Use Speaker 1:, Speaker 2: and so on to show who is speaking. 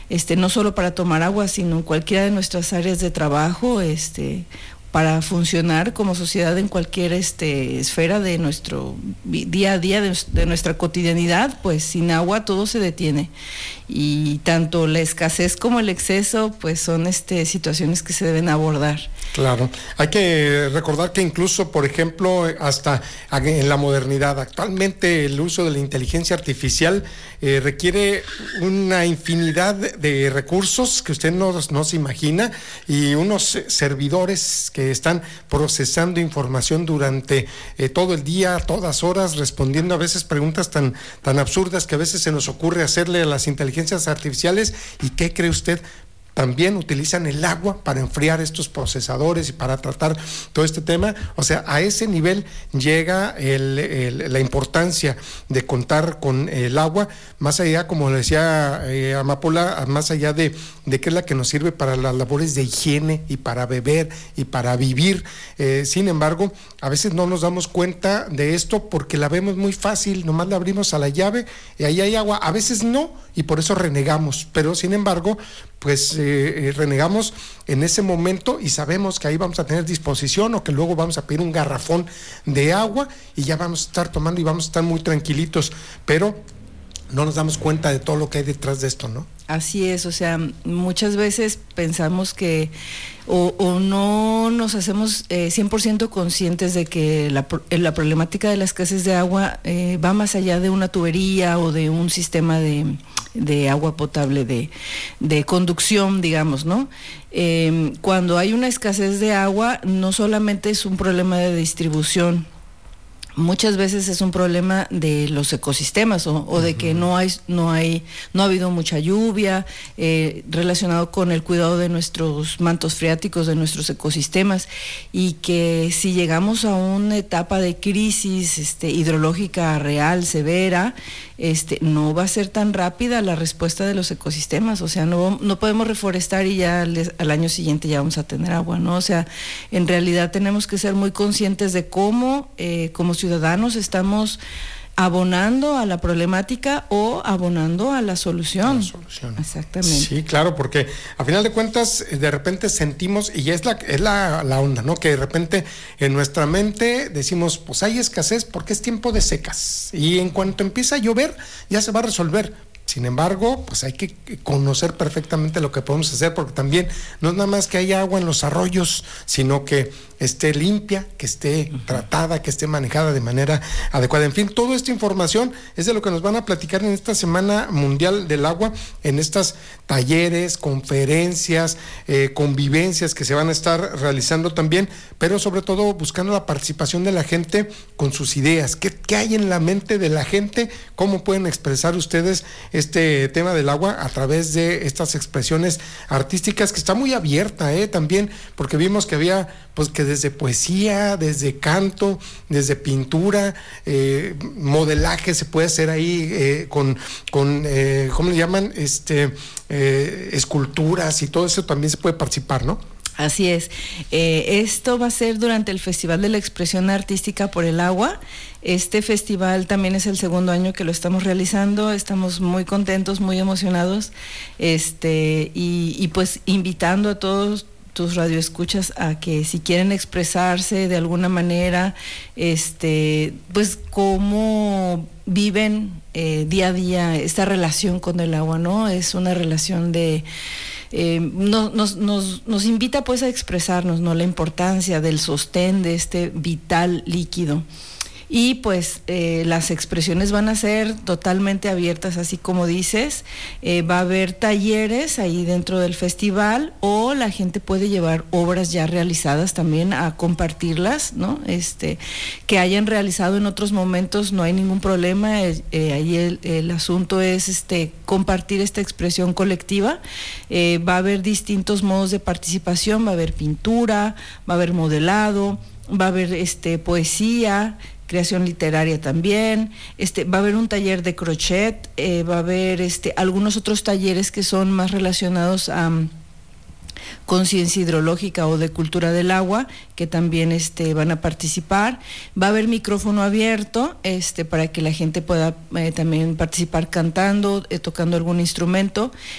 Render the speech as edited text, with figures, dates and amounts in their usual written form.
Speaker 1: no solo para tomar agua, sino en cualquiera de nuestras áreas de trabajo, para funcionar como sociedad en cualquier esfera de nuestro día a día, de nuestra cotidianidad. Pues sin agua todo se detiene, y tanto la escasez como el exceso pues son situaciones que se deben abordar.
Speaker 2: Claro, hay que recordar que incluso, por ejemplo, hasta en la modernidad, actualmente el uso de la inteligencia artificial requiere una infinidad de recursos que usted no se imagina, y unos servidores que están procesando información durante todo el día, a todas horas, respondiendo a veces preguntas tan absurdas que a veces se nos ocurre hacerle a las inteligencias artificiales. ¿Y qué cree usted? También utilizan el agua para enfriar estos procesadores y para tratar todo este tema. O sea, a ese nivel llega la importancia de contar con el agua, más allá, como le decía Amapola, más allá de que es la que nos sirve para las labores de higiene y para beber y para vivir. Sin embargo, a veces no nos damos cuenta de esto porque la vemos muy fácil, nomás la abrimos a la llave y ahí hay agua. A veces no, y por eso renegamos, pero sin embargo, pues renegamos en ese momento y sabemos que ahí vamos a tener disposición, o que luego vamos a pedir un garrafón de agua y ya vamos a estar tomando y vamos a estar muy tranquilitos, pero no nos damos cuenta de todo lo que hay detrás de esto, ¿no?
Speaker 1: Así es, o sea, muchas veces pensamos que o no nos hacemos 100% conscientes de que la problemática de la escasez de agua va más allá de una tubería o de un sistema de agua potable de conducción, digamos, ¿no? Cuando hay una escasez de agua, no solamente es un problema de distribución, muchas veces es un problema de los ecosistemas o de que no ha habido mucha lluvia, relacionado con el cuidado de nuestros mantos freáticos, de nuestros ecosistemas, y que si llegamos a una etapa de crisis hidrológica real, severa, no va a ser tan rápida la respuesta de los ecosistemas. O sea, no podemos reforestar y ya al año siguiente ya vamos a tener agua, ¿no? O sea, en realidad tenemos que ser muy conscientes de cómo como ciudadanos estamos abonando a la problemática o abonando a la solución. Exactamente.
Speaker 2: Sí, claro, porque a final de cuentas de repente sentimos, y es la onda, ¿no? Que de repente en nuestra mente decimos, pues hay escasez porque es tiempo de secas, y en cuanto empieza a llover ya se va a resolver. Sin embargo, pues hay que conocer perfectamente lo que podemos hacer, porque también no es nada más que haya agua en los arroyos, sino que esté limpia, que esté tratada, que esté manejada de manera adecuada. En fin, toda esta información es de lo que nos van a platicar en esta Semana Mundial del Agua, en estas talleres, conferencias, convivencias que se van a estar realizando también, pero sobre todo buscando la participación de la gente con sus ideas. ¿Qué hay en la mente de la gente? ¿Cómo pueden expresar ustedes este tema del agua a través de estas expresiones artísticas, que está muy abierta también, porque vimos que había pues que desde poesía, desde canto, desde pintura, modelaje se puede hacer ahí con ¿cómo le llaman? Esculturas, y todo eso también se puede participar, ¿no?
Speaker 1: Así es. Esto va a ser durante el Festival de la Expresión Artística por el Agua. Este festival también es el segundo año que lo estamos realizando. Estamos muy contentos, muy emocionados, y pues invitando a todos tus radioescuchas a que si quieren expresarse de alguna manera, pues cómo viven día a día esta relación con el agua, ¿no? Es una relación de nos invita pues a expresarnos, ¿no? La importancia del sostén de este vital líquido. Y pues las expresiones van a ser totalmente abiertas, así como dices. Va a haber talleres ahí dentro del festival, o la gente puede llevar obras ya realizadas también a compartirlas, ¿no? Que hayan realizado en otros momentos, no hay ningún problema. Ahí el asunto es compartir esta expresión colectiva. Va a haber distintos modos de participación, va a haber pintura, va a haber modelado, va a haber poesía, creación literaria también, va a haber un taller de crochet, va a haber algunos otros talleres que son más relacionados a conciencia hidrológica o de cultura del agua, que también van a participar. Va a haber micrófono abierto para que la gente pueda también participar cantando, tocando algún instrumento.